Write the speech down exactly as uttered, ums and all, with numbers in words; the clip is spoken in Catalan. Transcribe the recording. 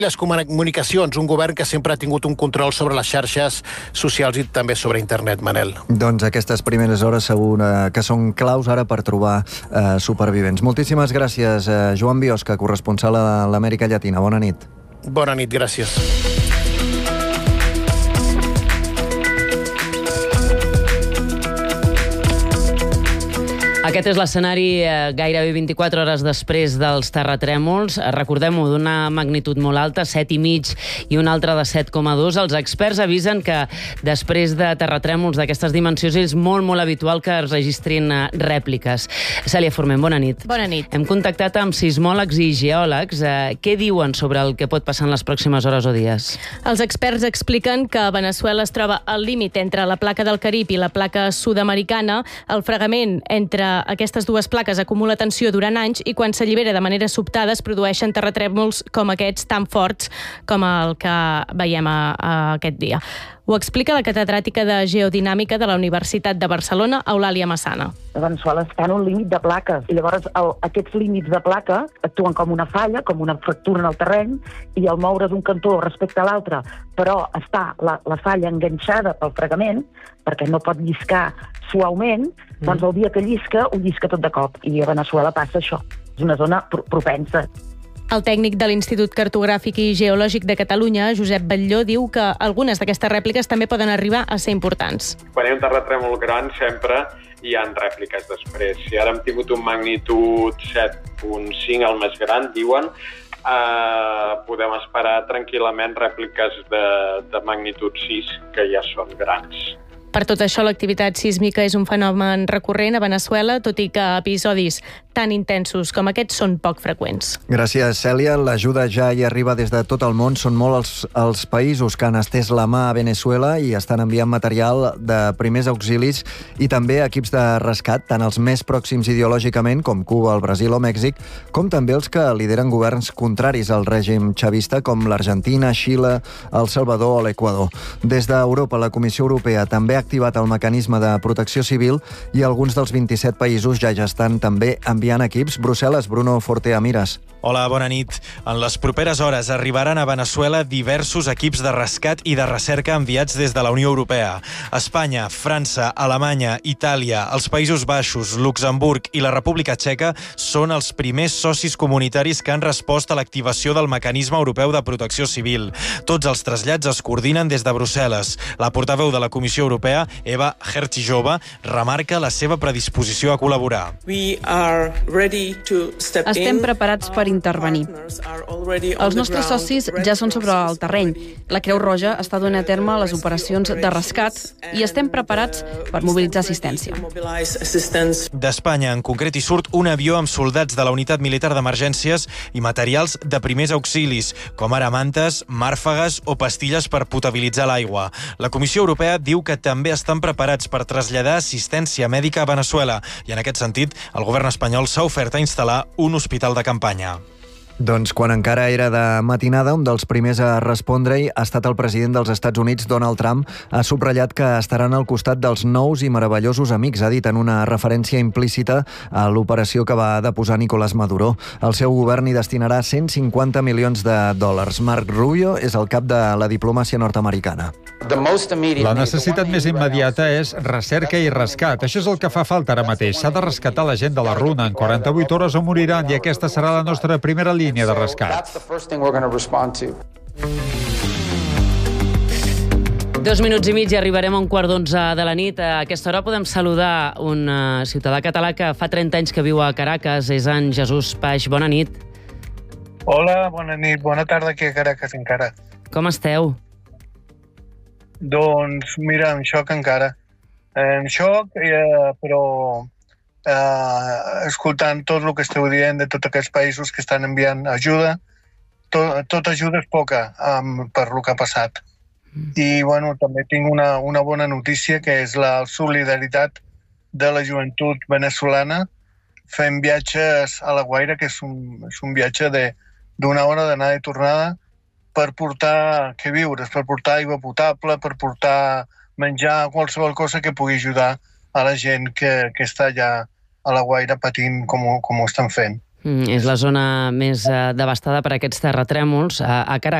Les comunicacions, un govern que sempre ha tingut un control sobre les xarxes socials i també sobre internet, Manel. Doncs aquestes primeres hores segur que són claus ara per trobar eh, supervivents. Moltíssimes gràcies, eh, Joan Biosca, corresponsal a l'Amèrica Llatina. Bona nit. Bona nit, gràcies. Aquest és l'escenari eh, gairebé vint-i-quatre hores després dels terratrèmols. Recordem-ho, d'una magnitud molt alta, set i mig i un altre de set coma dos. Els experts avisen que després de terratrèmols d'aquestes dimensions és molt, molt habitual que es registrin eh, rèpliques. Cèlia Forment, bona nit. Bona nit. Hem contactat amb sismòlegs i geòlegs. Eh, què diuen sobre el que pot passar en les pròximes hores o dies? Els experts expliquen que Veneçuela es troba al límit entre la placa del Carib i la placa sud-americana. El fregament entre aquestes dues plaques acumula tensió durant anys i quan s'allibera de manera sobtada es produeixen terratrèmols com aquests tan forts com el que veiem a, a aquest dia. Ho explica la catedràtica de Geodinàmica de la Universitat de Barcelona, Eulàlia Massana. Veneçuela està en un límit de plaques i llavors el, aquests límits de placa actuen com una falla, com una fractura en el terreny i al moure d'un cantó respecte a l'altre, però està la, la falla enganxada pel fregament perquè no pot lliscar suaument, mm. doncs el dia que llisca, ho llisca tot de cop i a Veneçuela passa això. És una zona pro- propensa. El tècnic de l'Institut Cartogràfic i Geològic de Catalunya, Josep Batlló, diu que algunes d'aquestes rèpliques també poden arribar a ser importants. Quan hi ha un terratrèmol gran, sempre hi ha rèpliques després. Si ara hem tingut un magnitud set coma cinc, el més gran, diuen, eh, podem esperar tranquil·lament rèpliques de, de magnitud sis, que ja són grans. Per tot això, l'activitat sísmica és un fenomen recurrent a Veneçuela, tot i que episodis tan intensos com aquests són poc freqüents. Gràcies, Cèlia. L'ajuda ja hi arriba des de tot el món. Són molts els, els països que han estès la mà a Veneçuela i estan enviant material de primers auxilis i també equips de rescat, tant els més pròxims ideològicament, com Cuba, el Brasil o Mèxic, com també els que lideren governs contraris al règim xavista, com l'Argentina, Xile, el Salvador o l'Equador. Des d'Europa, la Comissió Europea també ha activat el mecanisme de protecció civil i alguns dels vint-i-set països ja ja estan també enviant equips. Brussel·les, Bruno Fortea Mires. Hola, bona nit. En les properes hores arribaran a Veneçuela diversos equips de rescat i de recerca enviats des de la Unió Europea. Espanya, França, Alemanya, Itàlia, els Països Baixos, Luxemburg i la República Txeca són els primers socis comunitaris que han respost a l'activació del mecanisme europeu de protecció civil. Tots els trasllats es coordinen des de Brussel·les. La portaveu de la Comissió Europea, Eva Hertijova, remarca la seva predisposició a col·laborar. Estem preparats per intervenir. Els nostres socis ja són sobre el terreny. La Creu Roja està duent a terme les operacions de rescat i estem preparats per mobilitzar assistència. D'Espanya, en concret, hi surt un avió amb soldats de la Unitat Militar d'Emergències i materials de primers auxilis, com ara mantes, màrfegues o pastilles per potabilitzar l'aigua. La Comissió Europea diu que també estan preparats per traslladar assistència mèdica a Veneçuela i, en aquest sentit, el govern espanyol s'ha ofert a instal·lar un hospital de campanya. Doncs quan encara era de matinada, un dels primers a respondre-hi ha estat el president dels Estats Units, Donald Trump. Ha subratllat que estaran al costat dels nous i meravellosos amics, ha dit en una referència implícita a l'operació que va deposar Nicolás Maduro. El seu govern hi destinarà cent cinquanta milions de dòlars. Marc Rubio és el cap de la diplomàcia nord-americana. La necessitat més immediata és recerca i rescat. Això és el que fa falta ara mateix. S'ha de rescatar la gent de la runa. En quaranta-vuit hores o moriran i aquesta serà la nostra primera línia de rescat. Dos minuts i mig i arribarem a un quart d'onze de la nit. A aquesta hora podem saludar un ciutadà català que fa trenta anys que viu a Caracas. És en Jesús Paix. Bona nit. Hola, bona nit. Bona tarda aquí a Caracas encara. Com esteu? Doncs mira, en xoc encara. En xoc, eh, però eh, escoltant tot el que esteu dient de tots aquests països que estan enviant ajuda, tot, tot ajuda és poca um, per el que ha passat. I bueno, també tinc una, una bona notícia, que és la solidaritat de la joventut venezolana fent viatges a la Guaira, que és un, és un viatge d'una hora d'anada i tornada, per portar queviures, per portar aigua potable, per portar menjar, qualsevol cosa que pugui ajudar a la gent que, que està allà a la Guaira patint com, com ho estan fent. Mm, és la zona més eh, devastada per aquests terratrèmols. A, a cara